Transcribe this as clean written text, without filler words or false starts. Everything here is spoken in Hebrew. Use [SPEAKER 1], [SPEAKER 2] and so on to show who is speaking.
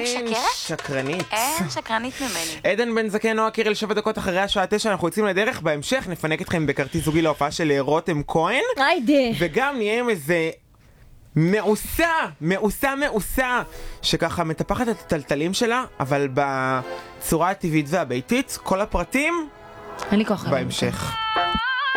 [SPEAKER 1] שקרנית?
[SPEAKER 2] אין שקרנית ממני.
[SPEAKER 1] עדן בן זקן, נועה קירל, 7 דקות אחרי השעה 9, אנחנו יוצאים לדרך. בהמשך נפנק אתכם בכרטיס זוגי להופעה של רותם כהן.
[SPEAKER 3] היידה.
[SPEAKER 1] וגם נהיה עם איזה מעוסה, שככה מטפחת את הטלטלים שלה, אבל בצורה הטבעית והביתית. כל הפרטים
[SPEAKER 3] אין לי כוח.
[SPEAKER 1] בהמשך.